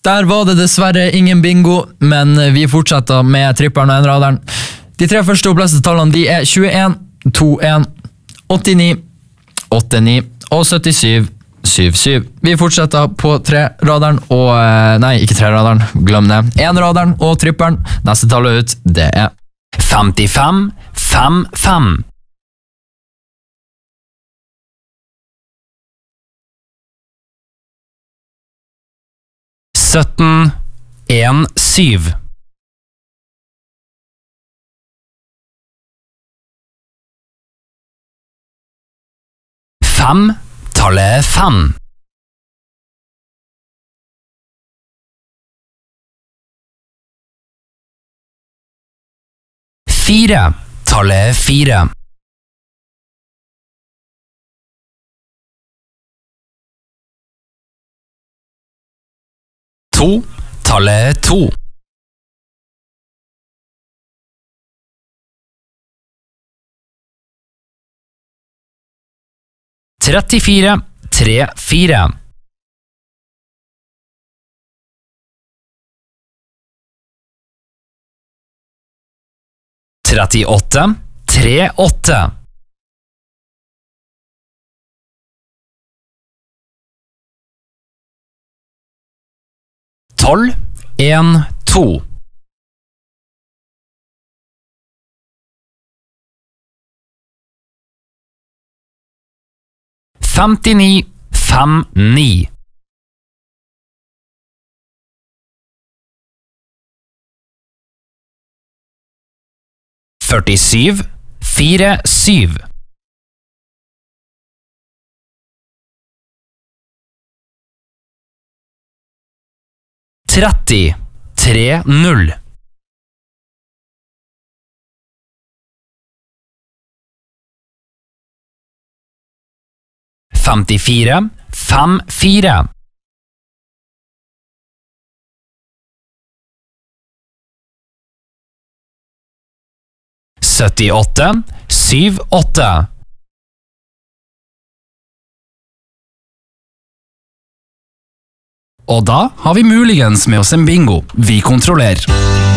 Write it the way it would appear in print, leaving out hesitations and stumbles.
Der var det dessverre ingen bingo, men vi fortsetter med tripperen og enraderen. De 3 første oppleste tallene de er 21, 21, 89, 89 og 77, 77. Vi fortsetter på 3-raderen og... Nei, ikke 3-raderen, glem det. 1-raderen og tripperen. Neste tallet ut, det er 55, 55. 17, 1, 7. 5, tallet 5. 4, tallet 4. 2, tallet 2. 34, 3, 4. 38, 3, 8. 12, 1, 2. 59, 5, 9. 47, 4, 7. 30, 3, 0. 54, 5, 4. 78, 7, 8. 'Og da har vi muligens med oss en bingo. Vi kontrollerer.